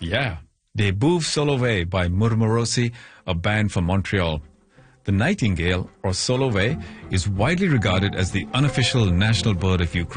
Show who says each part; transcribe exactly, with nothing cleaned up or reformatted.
Speaker 1: Yeah, Des Bouves Solovey by Murmurossi, a band from Montreal. The nightingale, or Solovey, is widely regarded as the unofficial national bird of Ukraine.